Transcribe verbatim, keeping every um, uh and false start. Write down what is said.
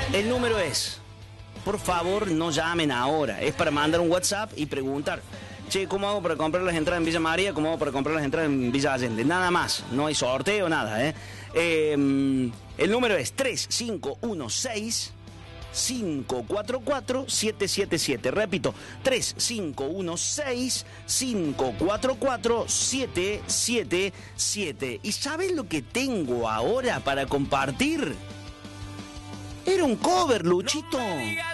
El número es, por favor, no llamen ahora. Es para mandar un WhatsApp y preguntar, che, ¿cómo hago para comprar las entradas en Villa María? ¿Cómo hago para comprar las entradas en Villa Allende? Nada más, no hay sorteo, nada, ¿eh? eh el número es tres cinco uno seis, cinco cuatro cuatro, siete siete siete. Repito, tres cinco uno seis, cinco cuatro cuatro, siete siete siete. ¿Y sabes lo que tengo ahora para compartir? Era un cover, Luchito.